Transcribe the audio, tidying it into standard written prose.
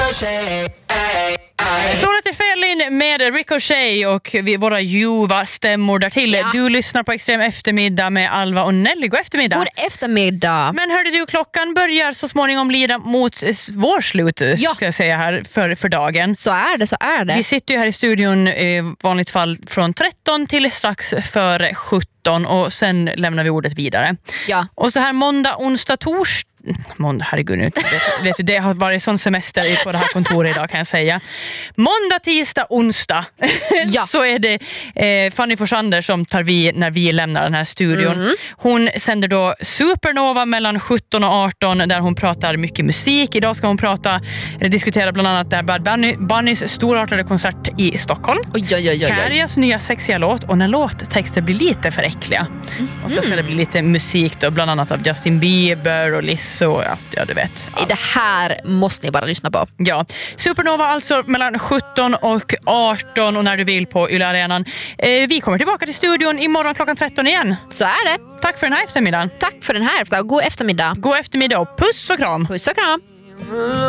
Solet är Felin med Ricochet och våra ljuva stämmor där till. Ja. Du lyssnar på Extrem eftermiddag med Alva och Nelly. God eftermiddag. God eftermiddag. Men hörde du, klockan börjar så småningom lida mot vår slut, ska jag säga här för dagen. Så är det. Vi sitter ju här i studion i vanligt fall från 13 till strax före 17 och sen lämnar vi ordet vidare. Ja. Och så här måndag, onsdag, torsdag. Herregud nu. Vet du, det har varit sån semester på det här kontoret idag kan jag säga. Måndag, tisdag, onsdag så är det Fanny Forsander som tar vi när vi lämnar den här studion. Hon sänder då Supernova mellan 17 och 18 där hon pratar mycket musik. Idag ska hon diskutera bland annat där Bad Bunnys storartade konsert i Stockholm. Kärjas nya sexiga låt och när låttexter blir lite för äckliga. Och så ska det bli lite musik då, bland annat av Justin Bieber och Liz. Så ja, du vet. Det här måste ni bara lyssna på. Ja, Supernova alltså mellan 17 och 18 och när du vill på Yle Arenan. Vi kommer tillbaka till studion imorgon klockan 13 igen. Så är det. Tack för den här eftermiddagen. Tack för den här eftermiddagen. God eftermiddag. God eftermiddag och puss och kram. Puss och kram.